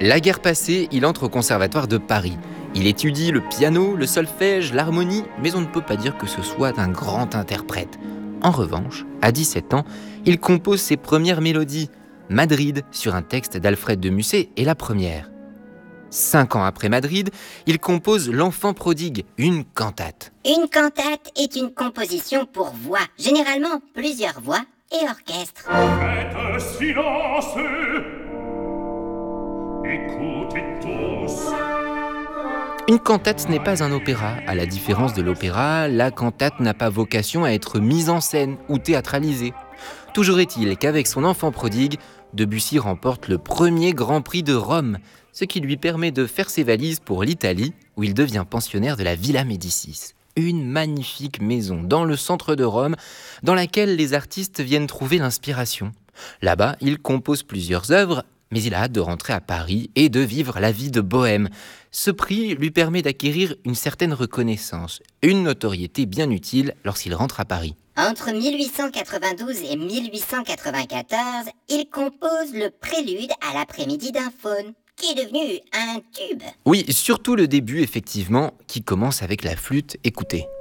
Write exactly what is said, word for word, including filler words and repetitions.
La guerre passée, il entre au conservatoire de Paris. Il étudie le piano, le solfège, l'harmonie, mais on ne peut pas dire que ce soit un grand interprète. En revanche, à dix-sept ans, il compose ses premières mélodies. Madrid, sur un texte d'Alfred de Musset, est la première. Cinq ans après Madrid, il compose L'Enfant prodigue, une cantate. Une cantate est une composition pour voix, généralement plusieurs voix et orchestre. Faites silence, écoutez tous. Une cantate n'est pas un opéra. À la différence de l'opéra, la cantate n'a pas vocation à être mise en scène ou théâtralisée. Toujours est-il qu'avec son Enfant prodigue, Debussy remporte le premier Grand Prix de Rome, ce qui lui permet de faire ses valises pour l'Italie, où il devient pensionnaire de la Villa Médicis. Une magnifique maison dans le centre de Rome, dans laquelle les artistes viennent trouver l'inspiration. Là-bas, il compose plusieurs œuvres, mais il a hâte de rentrer à Paris et de vivre la vie de bohème. Ce prix lui permet d'acquérir une certaine reconnaissance, une notoriété bien utile lorsqu'il rentre à Paris. Entre mille huit cent quatre-vingt-douze et mille huit cent quatre-vingt-quatorze, il compose le prélude à l'après-midi d'un faune, qui est devenu un tube. Oui, surtout le début, effectivement, qui commence avec la flûte. Écoutez.